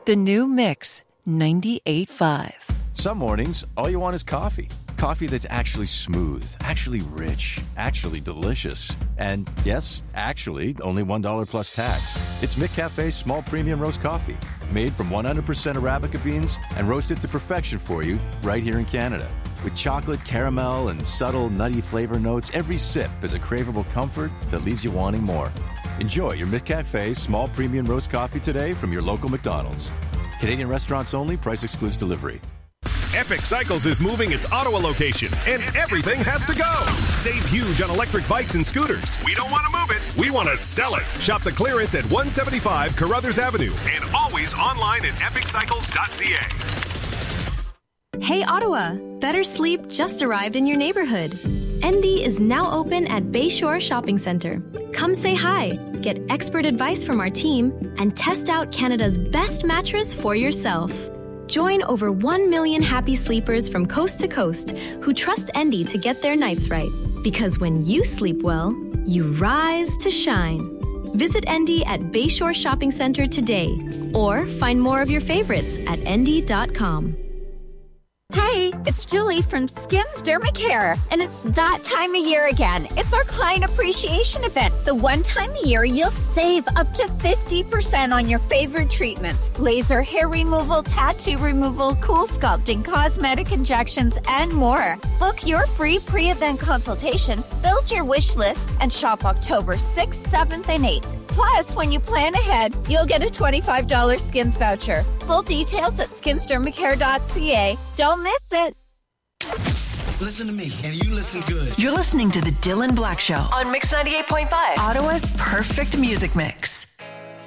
The new Mix 98.5. Some mornings, all you want is coffee. Coffee that's actually smooth, actually rich, actually delicious. And yes, actually, only $1 plus tax. It's McCafe's small premium roast coffee, made from 100% Arabica beans and roasted to perfection for you right here in Canada. With chocolate, caramel, and subtle nutty flavor notes, every sip is a craveable comfort that leaves you wanting more. Enjoy your McCafe small premium roast coffee today from your local McDonald's. Canadian restaurants only. Price excludes delivery. Epic Cycles is moving its Ottawa location, and everything has to go. Save huge on electric bikes and scooters. We don't want to move it. We want to sell it. Shop the clearance at 175 Carruthers Avenue and always online at epiccycles.ca. Hey Ottawa, Better Sleep just arrived in your neighborhood. Endy is now open at Bayshore Shopping Centre. Come say hi, get expert advice from our team, and test out Canada's best mattress for yourself. Join over 1 million happy sleepers from coast to coast who trust Endy to get their nights right. Because when you sleep well, you rise to shine. Visit Endy at Bayshore Shopping Centre today, or find more of your favorites at endy.com. Hey, it's Julie from Skins Dermacare, and it's that time of year again. It's our client appreciation event. The one time a year you'll save up to 50% on your favorite treatments. Laser hair removal, tattoo removal, cool sculpting, cosmetic injections, and more. Book your free pre-event consultation, build your wish list, and shop October 6th, 7th, and 8th. Plus, when you plan ahead, you'll get a $25 Skins voucher. Full details at skinsdermacare.ca. Don't miss it. Listen to me, and you listen good. You're listening to The Dylan Black Show on Mix 98.5, Ottawa's perfect music mix.